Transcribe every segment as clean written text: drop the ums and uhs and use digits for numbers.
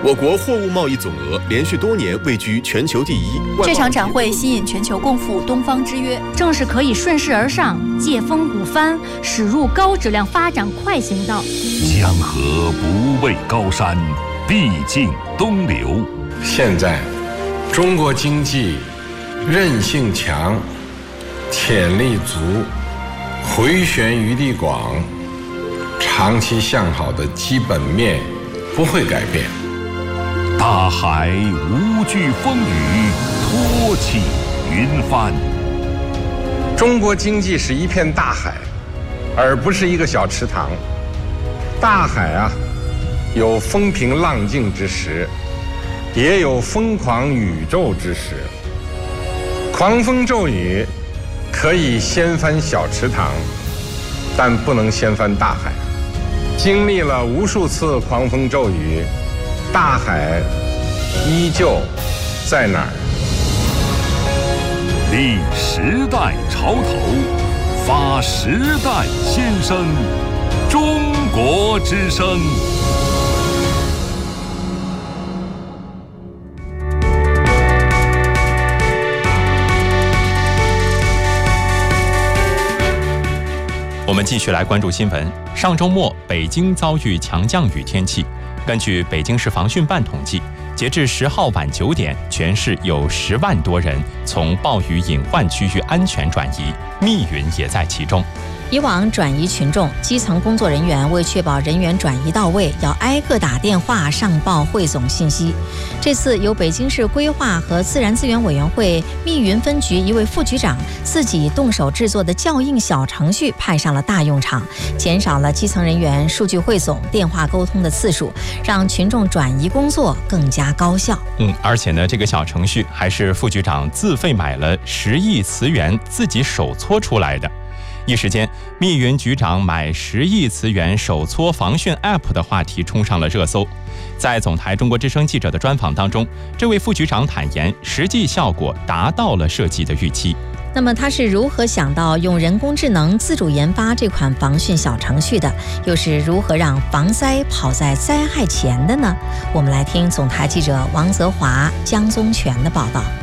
我国货物贸易总额连续多年位居全球第一。 这场展会吸引全球共赴东方之约， 正是可以顺势而上，借风鼓帆，驶入高质量发展快行道。 江河不畏高山，必尽东流。 现在，中国经济韧性强，潜力足，回旋余地广，长期向好的基本面不会改变。 大海无惧风雨，托起云帆。 中国经济是一片大海，而不是一个小池塘。大海啊，有风平浪静之时，也有疯狂宇宙之时。狂风骤雨可以掀翻小池塘，但不能掀翻大海。经历了无数次狂风骤雨，大海依旧在哪儿？ 立时代潮头，发时代新声。中国之声。 我们继续来关注新闻。上周末，北京遭遇强降雨天气。根据北京市防汛办统计，截至10号晚9点，全市有10万多人从暴雨隐患区域安全转移，密云也在其中。 以往转移群众，基层工作人员为确保人员转移到位，要挨个打电话上报汇总信息。这次由北京市规划和自然资源委员会密云分局一位副局长自己动手制作的校印小程序派上了大用场，减少了基层人员数据汇总、电话沟通的次数，让群众转移工作更加高效。 而且呢，这个小程序还是副局长自费买了10亿磁元自己手搓出来的。一时间，密云局长买10亿磁元手搓防汛 App 的话题冲上了热搜。在总台中国之声记者的专访当中，这位副局长坦言，实际效果达到了设计的预期。 那么他是如何想到用人工智能自主研发这款防汛小程序的？又是如何让防灾跑在灾害前的呢？我们来听总台记者王泽华、江宗全的报道。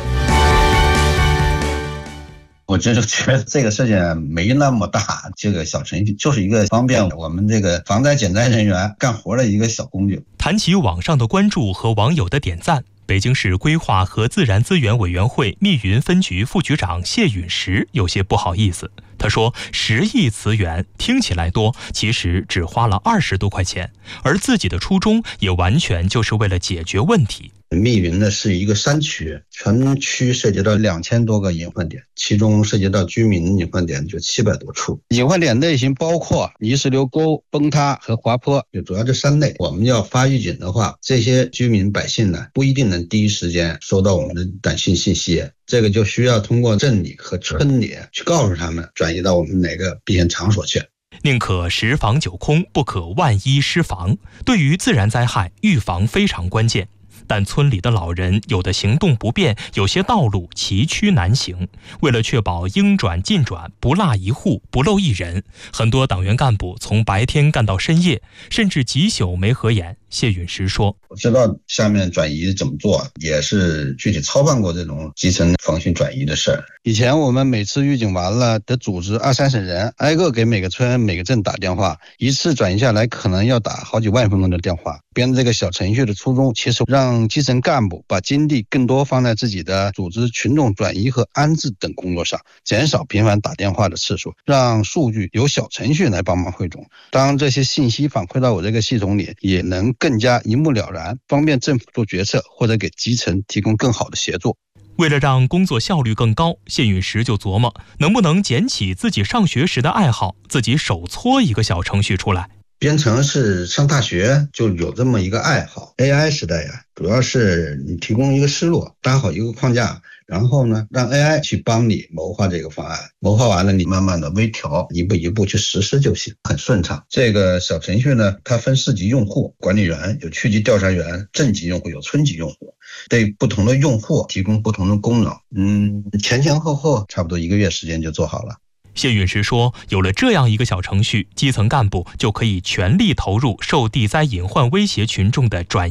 我真是觉得这个事情没那么大，这个小程序就是一个方便我们这个防灾减灾人员干活的一个小工具。 谈起网上的关注和网友的点赞，北京市规划和自然资源委员会密云分局副局长谢允石有些不好意思。他说10亿磁元听起来多，其实只花了20多块钱，而自己的初衷也完全就是为了解决问题。 密云呢是一个山区，全区涉及到2000多个隐患点，其中涉及到居民隐患点就700多处。隐患点类型包括泥石流沟、崩塌和滑坡，就主要这3类。我们要发预警的话，这些居民百姓呢不一定能第一时间收到我们的短信信息，这个就需要通过镇里和村里去告诉他们转移到我们哪个避险场所去。 宁可10防9空，不可万一失防。对于自然灾害，预防非常关键。但村里的老人有的行动不便，有些道路崎岖难行。为了确保应转尽转，不落一户，不漏一人，很多党员干部从白天干到深夜，甚至几宿没合眼。谢允石说， 我知道下面转移怎么做，也是具体操办过这种基层防汛转移的事儿。以前我们每次预警完了得组织20-30人，挨个给每个村每个镇打电话，一次转移下来可能要打好几万分钟的电话。编这个小程序的初衷，其实让基层干部把精力更多放在自己的组织群众转移和安置等工作上，减少频繁打电话的次数，让数据由小程序来帮忙汇总。当这些信息反馈到我这个系统里，也能更加一目了然，方便政府做决策或者给基层提供更好的协作。 为了让工作效率更高，谢允石就琢磨能不能捡起自己上学时的爱好，自己手搓一个小程序出来。 编程是上大学就有这么一个爱好。 AI 时代呀，主要是你提供一个思路，搭好一个框架，然后呢让 AI 去帮你谋划这个方案，谋划完了你慢慢的微调，一步一步去实施就行，很顺畅。这个小程序呢，它分4级用户，管理员有区级调查员，镇级用户有村级用户，对不同的用户提供不同的功能。前后差不多1个月时间就做好了。 谢允石说，有了这样一个小程序，基层干部就可以全力投入受地灾隐患威胁群众的转